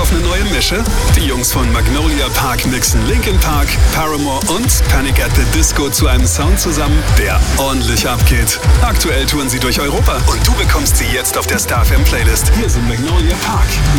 auf eine neue Mische? Die Jungs von Magnolia Park mixen Linkin Park, Paramore und Panic at the Disco zu einem Sound zusammen, der ordentlich abgeht. Aktuell touren sie durch Europa und du bekommst sie jetzt auf der Star FM Playlist. Hier sind Magnolia Park